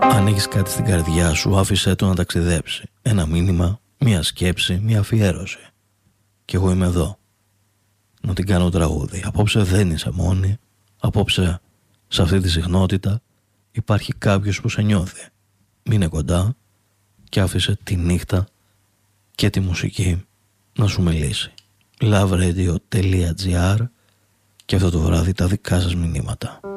Αν έχεις κάτι στην καρδιά σου, άφησέ το να ταξιδέψει. Ένα μήνυμα, μια σκέψη, μια αφιέρωση. Κι εγώ είμαι εδώ να την κάνω τραγούδι. Απόψε δεν είσαι μόνη. Απόψε σε αυτή τη συχνότητα υπάρχει κάποιος που σε νιώθει. Μείνε κοντά και άφησε τη νύχτα και τη μουσική να σου μιλήσει. Loveradio.gr και αυτό το βράδυ τα δικά σας μηνύματα.